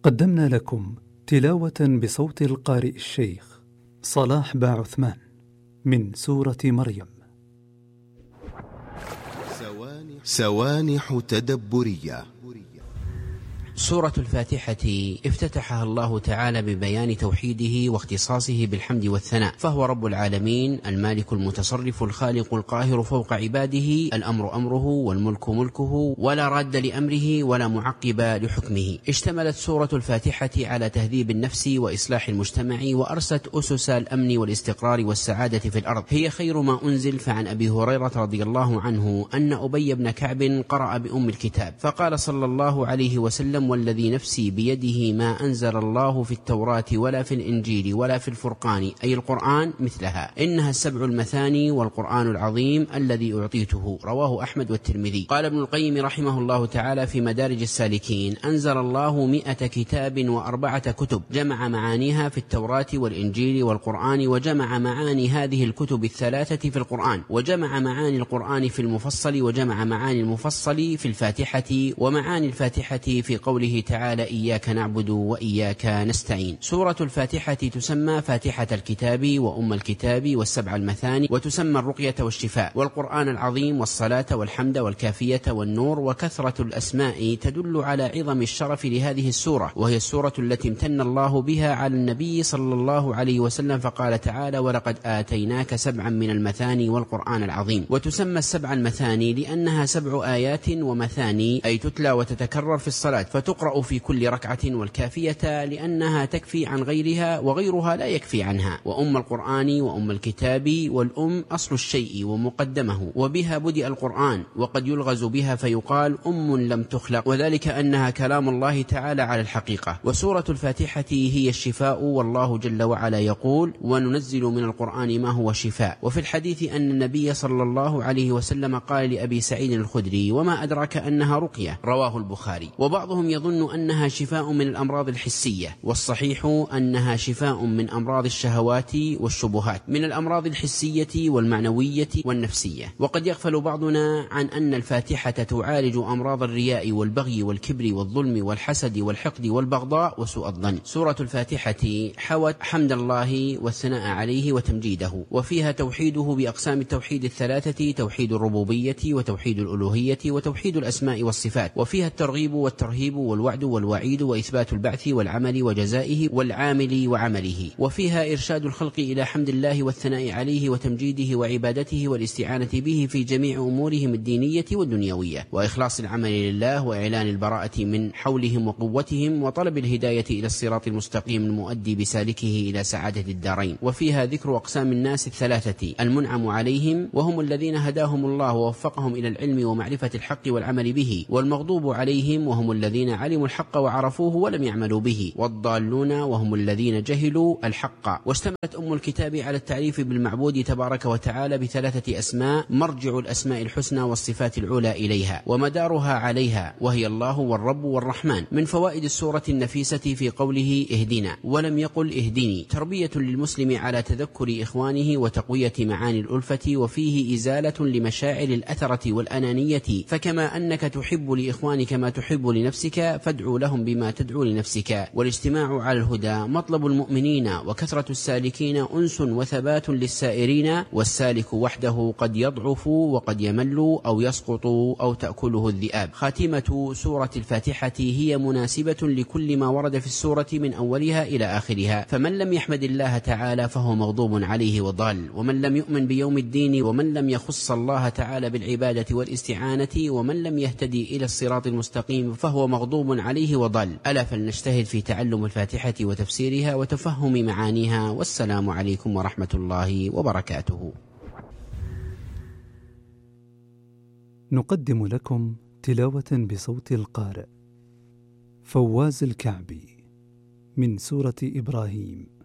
قدمنا لكم تلاوة بصوت القارئ الشيخ صلاح باعثمان من سورة مريم. سوانح تدبرية. سورة الفاتحة افتتحها الله تعالى ببيان توحيده واختصاصه بالحمد والثناء، فهو رب العالمين، المالك المتصرف الخالق القاهر فوق عباده، الأمر أمره والملك ملكه، ولا راد لأمره ولا معقب لحكمه. اشتملت سورة الفاتحة على تهذيب النفس وإصلاح المجتمع، وأرست أسس الأمن والاستقرار والسعادة في الأرض. هي خير ما أنزل. فعن أبي هريرة رضي الله عنه أن أبي بن كعب قرأ بأم الكتاب، فقال صلى الله عليه وسلم: والذي نفسي بيده ما أنزل الله في التوراة ولا في الإنجيل ولا في الفرقان، أي القرآن، مثلها، إنها السبع المثاني والقرآن العظيم الذي أعطيته. رواه أحمد والترمذي. قال ابن القيم رحمه الله تعالى في مدارج السالكين: أنزل الله 100 كتاب و4 كتب، جمع معانيها في التوراة والإنجيل والقرآن، وجمع معاني هذه الكتب الثلاثة في القرآن، وجمع معاني القرآن في المفصل، وجمع معاني المفصل في الفاتحة، ومعاني الفاتحة في قوله تعالى: إياك نعبد وإياك نستعين. سورة الفاتحة تسمى فاتحة الكتاب وأم الكتاب والسبع المثاني، وتسمى الرقية والشفاء والقرآن العظيم والصلاة والحمد والكافية والنور. وكثرة الأسماء تدل على عظم الشرف لهذه السورة، وهي السورة التي امتن الله بها على النبي صلى الله عليه وسلم، فقال تعالى: ولقد آتيناك 7 من المثاني والقرآن العظيم. وتسمى السبع المثاني لأنها 7 آيات ومثاني، أي تتلى وتتكرر في الصلاة، فتقرأ في كل ركعة، والكافية لأنها تكفي عن غيرها وغيرها لا يكفي عنها. وأم القرآن وأم الكتاب، والأم أصل الشيء ومقدمه، وبها بدأ القرآن، وقد يلغز بها فيقال أم لم تخلق، وذلك أنها كلام الله تعالى على الحقيقة. وسورة الفاتحة هي الشفاء، والله جل وعلا يقول: وننزل من القرآن ما هو شفاء. وفي الحديث أن النبي صلى الله عليه وسلم قال لأبي سعيد الخدري: وما أدرك أنها رقية؟ رواه البخاري. وبعضهم يظن أنها شفاء من الأمراض الحسية، والصحيح أنها شفاء من أمراض الشهوات والشبهات، من الأمراض الحسية والمعنوية والنفسية. وقد يغفل بعضنا عن أن الفاتحة تعالج أمراض الرياء والبغي والكبر والظلم والحسد والحقد والبغضاء وسوء الظن. سورة الفاتحة حوت حمد الله والثناء عليه وتمجيده، وفيها توحيده بأقسام التوحيد الثلاثة: توحيد الربوبية وتوحيد الألوهية وتوحيد الأسماء والصفات. وفيها الترغيب والترهيب والوعد والوعيد وإثبات البعث والعمل وجزائه والعامل وعمله. وفيها إرشاد الخلق إلى حمد الله والثناء عليه وتمجيده وعبادته والاستعانة به في جميع أمورهم الدينية والدنيوية، وإخلاص العمل لله، وإعلان البراءة من حولهم وقوتهم، وطلب الهداية إلى الصراط المستقيم المؤدي بسالكه إلى سعادة الدارين. وفيها ذكر أقسام الناس الثلاثة المنعم عليهم، وهم الذين هداهم الله ووفقهم إلى العلم ومعرفة الحق والعمل به، والمغضوب عليهم وهم الذين علموا الحق وعرفوه ولم يعملوا به، والضالون وهم الذين جهلوا الحق. واشتملت أم الكتاب على التعريف بالمعبود تبارك وتعالى ب3 أسماء، مرجع الأسماء الحسنى والصفات العلى إليها ومدارها عليها، وهي الله والرب والرحمن. من فوائد السورة النفيسة في قوله اهدنا ولم يقل اهدني، تربية للمسلم على تذكر إخوانه وتقوية معاني الألفة، وفيه إزالة لمشاعر الأثرة والأنانية، فكما أنك تحب لإخوانك ما تحب لنفسك فادعو لهم بما تدعو لنفسك. والاجتماع على الهدى مطلب المؤمنين، وكثرة السالكين أنس وثبات للسائرين، والسالك وحده قد يضعف وقد يمل أو يسقط أو تأكله الذئاب. خاتمة سورة الفاتحة هي مناسبة لكل ما ورد في السورة من أولها إلى آخرها، فمن لم يحمد الله تعالى فهو مغضوب عليه وضال، ومن لم يؤمن بيوم الدين، ومن لم يخص الله تعالى بالعبادة والاستعانة، ومن لم يهتدي إلى الصراط المستقيم فهو مغضوب عليه وضل. ألا فلنجتهد في تعلم الفاتحة وتفسيرها وتفهم معانيها. والسلام عليكم ورحمة الله وبركاته. نقدم لكم تلاوة بصوت القارئ فواز الكعبي من سورة إبراهيم.